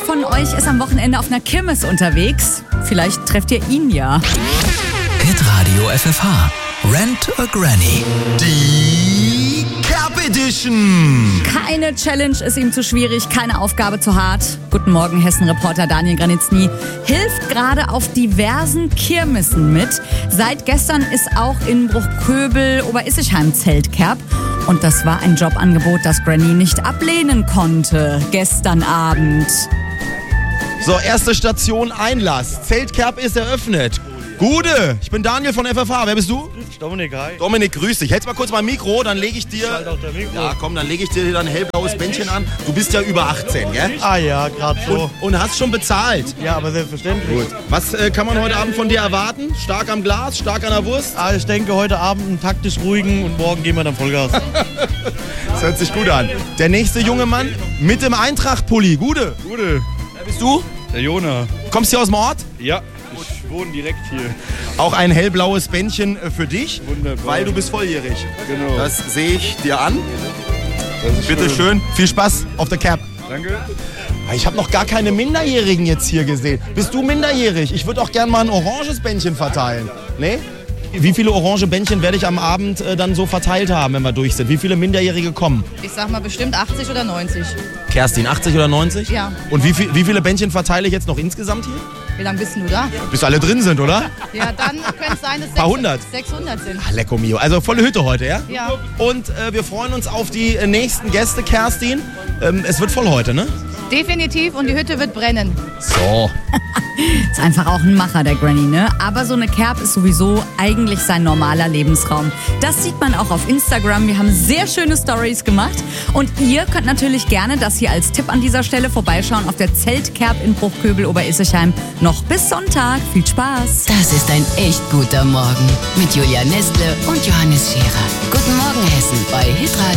von euch ist am Wochenende auf einer Kirmes unterwegs. Vielleicht trefft ihr ihn ja. Hitradio FFH. Rent a Granny. Die Cap Edition. Keine Challenge ist ihm zu schwierig, keine Aufgabe zu hart. Guten Morgen, Hessen-Reporter Daniel Granitzny hilft gerade auf diversen Kirmessen mit. Seit gestern ist auch in Bruchköbel Oberissigheim Zeltkerb. Und das war ein Jobangebot, das Granny nicht ablehnen konnte gestern Abend. So, erste Station Einlass. Zeltkerb ist eröffnet. Gude, ich bin Daniel von FFH. Wer bist du? Dominik, hi. Dominik, grüß dich. Hältst mal kurz mein Mikro, dann lege ich dir... Schalt auch der Mikro. Ja, komm, dann lege ich dir ein hellblaues Bändchen an. Du bist ja über 18, gell? Ah ja, gerade so. Und hast schon bezahlt. Ja, aber selbstverständlich. Gut. Was kann man heute Abend von dir erwarten? Stark am Glas, stark an der Wurst? Ah, ich denke, heute Abend einen taktisch ruhigen und morgen gehen wir dann Vollgas. Das hört sich gut an. Der nächste junge Mann mit dem Eintracht-Pulli. Gude. Gute, Wer bist du? der Jona. Kommst hier aus dem Ort? Ja, ich wohne direkt hier. Auch ein hellblaues Bändchen für dich, Wunderbar. weil du bist volljährig. Genau. Das sehe ich dir an. Das ist Bitte schön. Viel Spaß auf der Cap. Danke. Ich habe noch gar keine Minderjährigen jetzt hier gesehen. Bist du minderjährig? Ich würde auch gern mal ein oranges Bändchen verteilen. Nee? Wie viele orange Bändchen werde ich am Abend dann so verteilt haben, wenn wir durch sind? Wie viele Minderjährige kommen? Ich sag mal bestimmt 80 oder 90. Kerstin, 80 oder 90? Ja. Und wie viele Bändchen verteile ich jetzt noch insgesamt hier? Wie lange bist du da? Bis alle drin sind, oder? Ja, dann könnte es sein, dass Paar hundert. 600 sind. Ach, lecko mio. Also volle Hütte heute, ja? Ja. Und wir freuen uns auf die nächsten Gäste, Kerstin. Es wird voll heute, ne? Definitiv, und die Hütte wird brennen. So. Ist einfach auch ein Macher, der Granny, ne? Aber so eine Kerb ist sowieso eigentlich sein normaler Lebensraum. Das sieht man auch auf Instagram. Wir haben sehr schöne Stories gemacht. Und ihr könnt natürlich gerne das hier als Tipp an dieser Stelle vorbeischauen auf der Zeltkerb in Bruchköbel Oberissigheim. Noch bis Sonntag. Viel Spaß. Das ist ein echt guter Morgen mit Julia Nestle und Johannes Scherer. Guten Morgen Hessen bei Hitradio.